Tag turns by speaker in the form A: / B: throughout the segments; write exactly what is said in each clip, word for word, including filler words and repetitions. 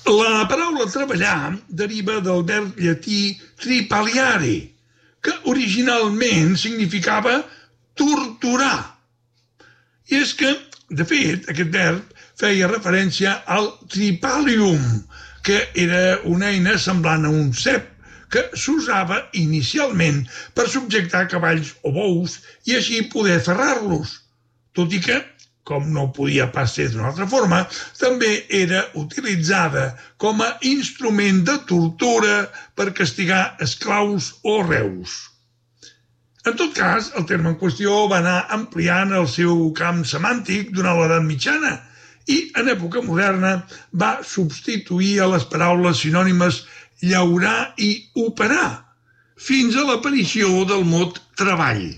A: La paraula treballar deriva del verb llatí tripaliare, que originalment significava torturar. I és que, de fet, aquest verb feia referència al tripalium, que era una eina semblant a un cep, que s'usava inicialment per subjectar cavalls o bous i així poder ferrar-los, tot i que, com no podia pas ser d'una altra forma, també era utilitzada com a instrument de tortura per castigar esclaus o reus. En tot cas, el terme en qüestió va anar ampliant el seu camp semàntic durant l'edat mitjana i, en època moderna, va substituir a les paraules sinònimes llaurar i operar, fins a l'aparició del mot treball.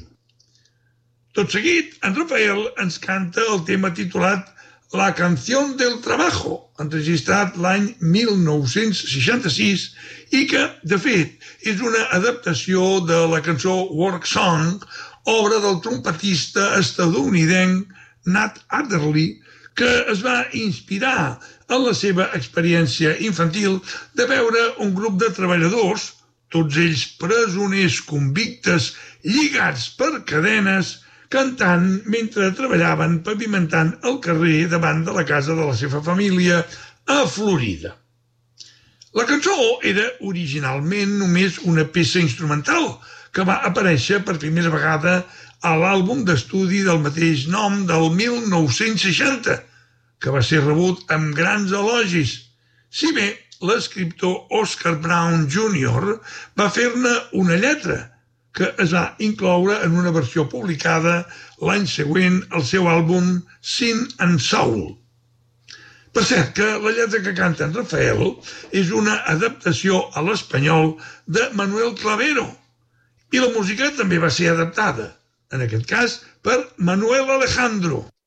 A: Tot seguit, en Rafael ens canta el tema titulat La canción del trabajo, enregistrat l'any mil nou-cents seixanta-sis i que, de fet, és una adaptació de la cançó Work Song, obra del trompetista estatunidenc Nat Adderley, que es va inspirar en la seva experiència infantil de veure un grup de treballadors, tots ells presoners convictes lligats per cadenes, cantant mentre treballaven pavimentant el carrer davant de la casa de la seva família a Florida. La cançó era originalment només una peça instrumental que va aparèixer per primera vegada a l'àlbum d'estudi del mateix nom del mil nou-cents seixanta, que va ser rebut amb grans elogis, si bé l'escriptor Oscar Brown júnior va fer-ne una lletra, que es va incloure en una versió publicada l'any següent al seu àlbum Sin and Soul. Per cert, que la lletra que canta en Rafael és una adaptació a l'espanyol de Manuel Clavero, i la música també va ser adaptada, en aquest cas per Manuel Alejandro.